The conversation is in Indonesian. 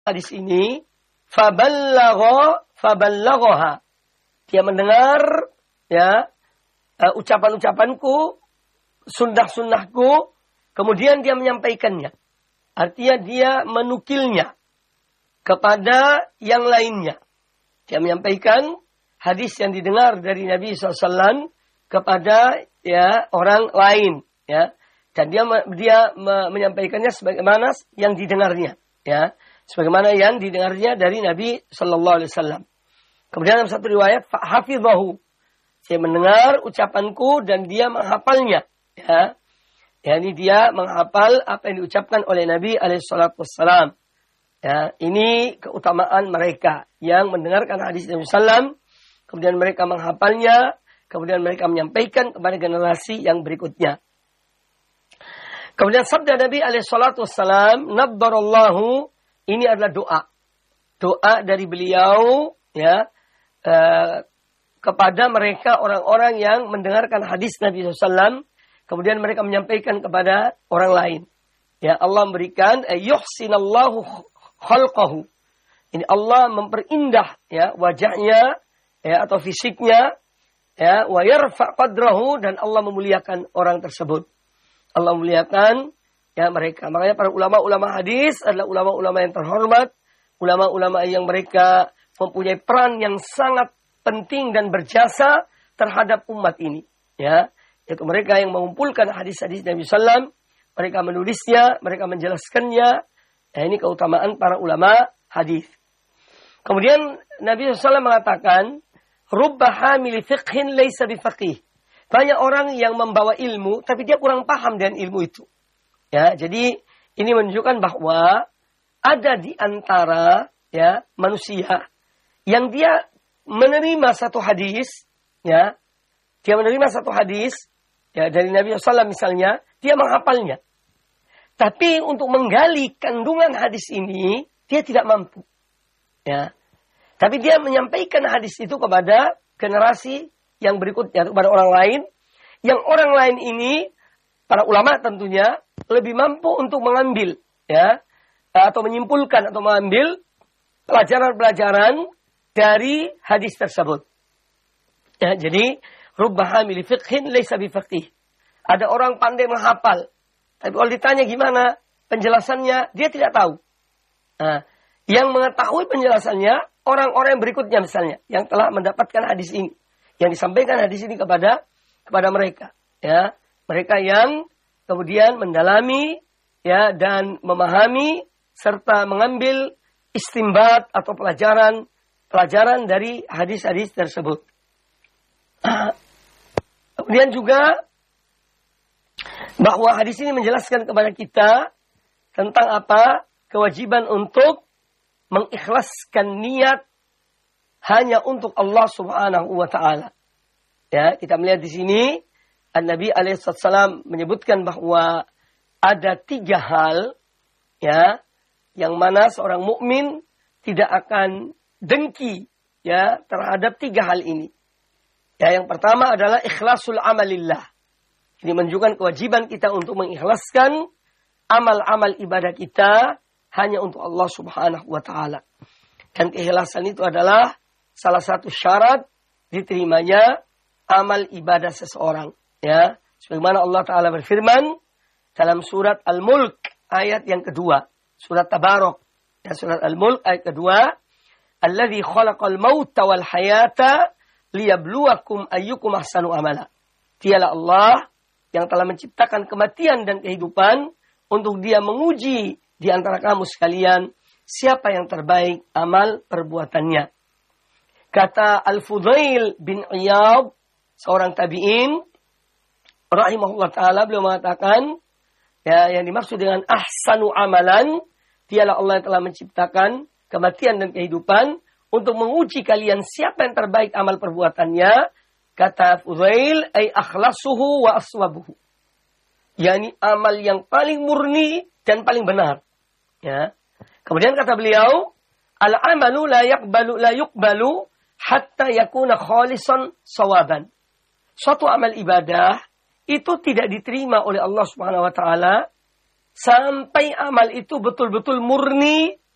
hadis ini, faballaghaha. Dia mendengar ya ucapan-ucapanku, sunnah-sunnahku, kemudian dia menyampaikannya. Artinya dia menukilnya kepada yang lainnya. Dia menyampaikan hadis yang didengar dari Nabi SAW kepada ya orang lain, ya. Dan dia menyampaikannya sebagaimana yang didengarnya, ya. Sebagaimana yang didengarnya dari Nabi SAW. Kemudian dalam satu riwayat, hafidhahu. Saya mendengar ucapanku dan dia menghafalnya, ya. Yani dia menghafal apa yang diucapkan oleh Nabi SAW. Ya, ini keutamaan mereka yang mendengarkan hadis Nabi SAW, kemudian mereka menghafalnya, kemudian mereka menyampaikan kepada generasi yang berikutnya. Kemudian sabda Nabi SAW, Nabbarallahu, ini adalah doa. Doa dari beliau ya kepada mereka orang-orang yang mendengarkan hadis Nabi SAW, kemudian mereka menyampaikan kepada orang lain. Ya, Allah memberikan yuhsinallahu khalqahu. Ini Allah memperindah ya wajahnya ya atau fisiknya ya, wa yarfa qadrahu, dan Allah memuliakan orang tersebut. Allah memuliakan ya mereka. Makanya para ulama-ulama hadis adalah ulama-ulama yang terhormat, ulama-ulama yang mereka mempunyai peran yang sangat penting dan berjasa terhadap umat ini, ya. Yaitu mereka yang mengumpulkan hadis-hadis Nabi sallallahu, mereka menulisnya, mereka menjelaskannya. Nah, ini keutamaan para ulama hadis. Kemudian Nabi SAW mengatakan, Rubba hamili fiqhin laysa bifaqih. Banyak orang yang membawa ilmu, tapi dia kurang paham dengan ilmu itu. Ya, jadi ini menunjukkan bahwa ada di antara ya manusia yang dia menerima satu hadis, ya, dia menerima satu hadis ya dari Nabi SAW misalnya, dia menghafalnya. Tapi untuk menggali kandungan hadis ini, dia tidak mampu. Ya. Tapi dia menyampaikan hadis itu kepada generasi yang berikutnya, kepada orang lain. Yang orang lain ini, para ulama tentunya, lebih mampu untuk mengambil, ya, atau menyimpulkan, atau mengambil pelajaran-pelajaran dari hadis tersebut. Ya, jadi, rubba hamili fiqhin laysa bifaqih. Ada orang pandai menghafal, tapi kalau ditanya gimana penjelasannya, dia tidak tahu. Nah, yang mengetahui penjelasannya, orang-orang yang berikutnya misalnya, yang telah mendapatkan hadis ini, yang disampaikan hadis ini kepada mereka. Ya, mereka yang kemudian mendalami, ya, dan memahami, serta mengambil istimbat atau pelajaran dari hadis-hadis tersebut. Kemudian juga, bahwa hadis ini menjelaskan kepada kita tentang apa? Kewajiban untuk mengikhlaskan niat hanya untuk Allah Subhanahu wa taala. Ya, kita melihat di sini An-Nabi alaihissalam menyebutkan bahwa ada 3 hal ya yang mana seorang mukmin tidak akan dengki ya terhadap 3 hal ini. Ya, yang pertama adalah ikhlasul amalillah. Ini menunjukkan kewajiban kita untuk mengikhlaskan amal-amal ibadah kita hanya untuk Allah Subhanahu wa taala. Dan keikhlasan itu adalah salah satu syarat diterimanya amal ibadah seseorang, ya. Sebagaimana Allah taala berfirman dalam surat Al-Mulk ayat yang kedua, surat Tabarok, ya, surat Al-Mulk ayat kedua, Alladzi khalaqal mauta wal hayata liyabluwakum ayyukum ahsanu amala. Dialah Allah yang telah menciptakan kematian dan kehidupan untuk dia menguji di antara kamu sekalian siapa yang terbaik amal perbuatannya. Kata Al-Fudail bin Iyad, seorang tabi'in, rahimahullah ta'ala, beliau mengatakan, ya, yang dimaksud dengan ahsanu amalan, dialah Allah yang telah menciptakan kematian dan kehidupan untuk menguji kalian siapa yang terbaik amal perbuatannya. Kata Fudail, ay akhlasuhu wa aswabuhu. Yani amal yang paling murni dan paling benar. Ya. Kemudian kata beliau, al-amalu la yuqbalu hatta yakuna khalisan sawaban. Suatu amal ibadah itu tidak diterima oleh Allah Subhanahu wa taala sampai amal itu betul-betul murni